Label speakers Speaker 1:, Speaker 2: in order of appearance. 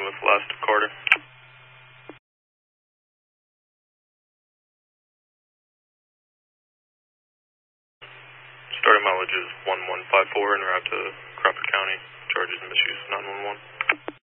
Speaker 1: with last of Carter. Starting mileage is 1154 en route to Crawford County. Charges and misuse 911.